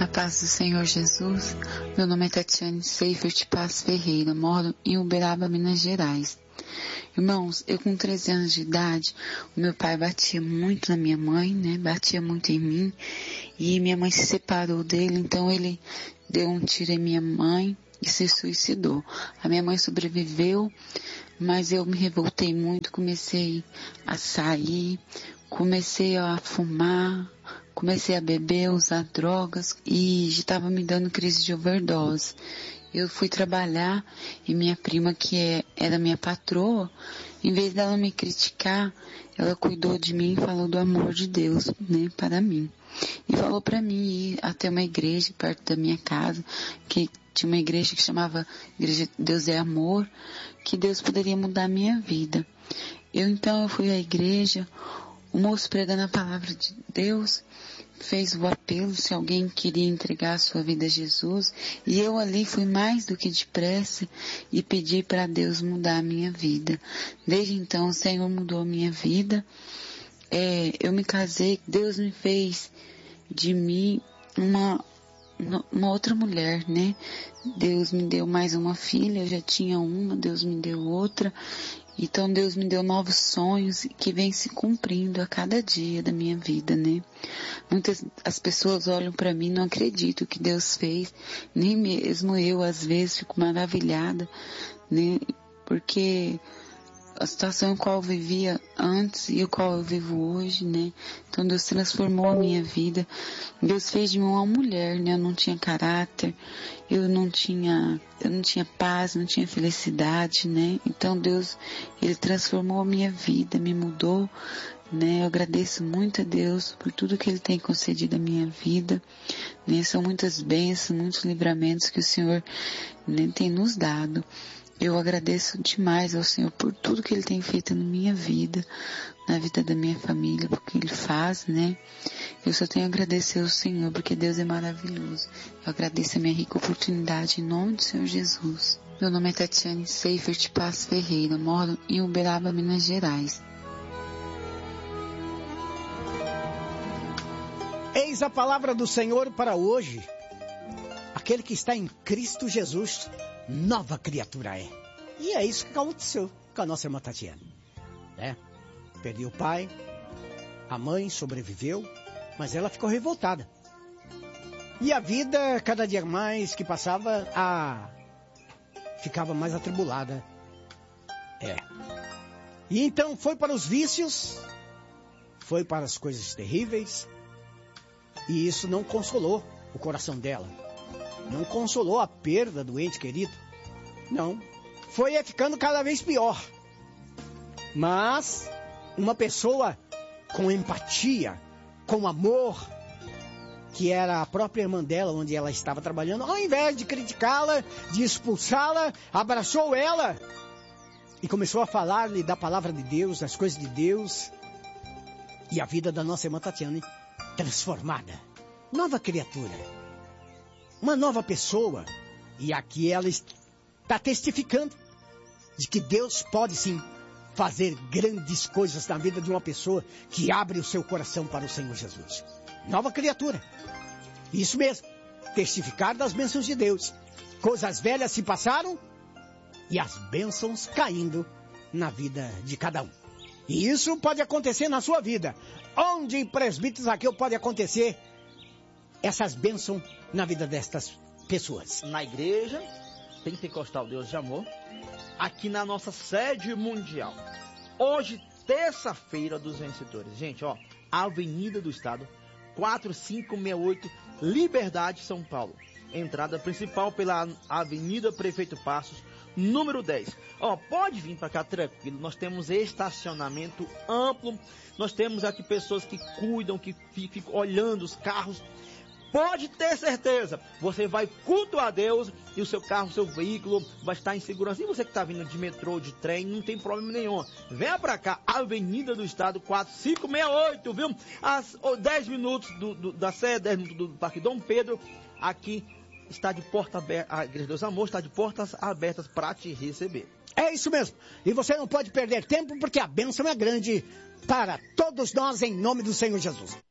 paz do Senhor Jesus. Meu nome é Tatiane Seifert Paz Ferreira, moro em Uberaba, Minas Gerais. Irmãos, eu com 13 anos de idade, o meu pai batia muito na minha mãe, né? Batia muito em mim. E minha mãe se separou dele, então ele deu um tiro em minha mãe e se suicidou. A minha mãe sobreviveu, mas eu me revoltei muito, comecei a sair, comecei a fumar, comecei a beber, usar drogas e já estava me dando crise de overdose. Eu fui trabalhar e minha prima, que era minha patroa, em vez dela me criticar, ela cuidou de mim e falou do amor de Deus, né, para mim. E falou para mim ir até uma igreja perto da minha casa, que tinha uma igreja que chamava Igreja Deus é Amor, que Deus poderia mudar a minha vida. Então eu fui à igreja, o moço pregando a palavra de Deus, fez o apelo se alguém queria entregar a sua vida a Jesus, e eu ali fui mais do que depressa e pedi para Deus mudar a minha vida. Desde então o Senhor mudou a minha vida. Eu me casei, Deus me fez de mim uma outra mulher, né? Deus me deu mais uma filha, eu já tinha uma, Deus me deu outra. Então Deus me deu novos sonhos que vêm se cumprindo a cada dia da minha vida, né? As pessoas olham para mim e não acreditam que Deus fez, nem mesmo eu às vezes fico maravilhada, né? Porque a situação em qual eu vivia antes e a qual eu vivo hoje, né? Então Deus transformou a minha vida. Deus fez de mim uma mulher, né? Eu não tinha caráter, eu não tinha paz, não tinha felicidade, né? Então Deus, Ele transformou a minha vida, me mudou, né? Eu agradeço muito a Deus por tudo que Ele tem concedido à minha vida, né? São muitas bênçãos, muitos livramentos que o Senhor, né, tem nos dado. Eu agradeço demais ao Senhor por tudo que Ele tem feito na minha vida, na vida da minha família, porque Ele faz, né? Eu só tenho a agradecer ao Senhor, porque Deus é maravilhoso. Eu agradeço a minha rica oportunidade em nome do Senhor Jesus. Meu nome é Tatiane Seifert Paz Ferreira, moro em Uberaba, Minas Gerais. Eis a palavra do Senhor para hoje. Aquele que está em Cristo Jesus, nova criatura é. E é isso que aconteceu com a nossa irmã Tatiane, né? Perdeu o pai, a mãe sobreviveu, mas ela ficou revoltada. E a vida, cada dia mais que passava, ficava mais atribulada. E então foi para os vícios, foi para as coisas terríveis, e isso não consolou o coração dela. Não consolou a perda do ente querido. Não. Foi ficando cada vez pior. Mas uma pessoa com empatia, com amor, que era a própria irmã dela, onde ela estava trabalhando, ao invés de criticá-la, de expulsá-la, abraçou ela e começou a falar-lhe da palavra de Deus, das coisas de Deus. E a vida da nossa irmã Tatiane transformada. Nova criatura. Uma nova pessoa. E aqui ela está testificando de que Deus pode sim fazer grandes coisas na vida de uma pessoa que abre o seu coração para o Senhor Jesus. Nova criatura. Isso mesmo. Testificar das bênçãos de Deus. Coisas velhas se passaram e as bênçãos caindo na vida de cada um. E isso pode acontecer na sua vida. Onde em Presbítero Zaqueu pode acontecer essas bênçãos na vida destas pessoas? Na igreja Pentecostal Deus de Amor, aqui na nossa sede mundial. Hoje, terça-feira dos vencedores. Gente, ó, Avenida do Estado, 4568, Liberdade, São Paulo. Entrada principal pela Avenida Prefeito Passos, número 10. Ó, pode vir para cá tranquilo, nós temos estacionamento amplo, nós temos aqui pessoas que cuidam, que ficam olhando os carros. Pode ter certeza, você vai cultuar a Deus e o seu carro, o seu veículo vai estar em segurança. E você que está vindo de metrô, de trem, não tem problema nenhum. Venha para cá, Avenida do Estado, 4568, viu? Às 10 minutos da sede, 10 minutos do Parque Dom Pedro, aqui está de porta aberta, a Igreja Deus Amor está de portas abertas para te receber. É isso mesmo. E você não pode perder tempo porque a bênção é grande para todos nós em nome do Senhor Jesus.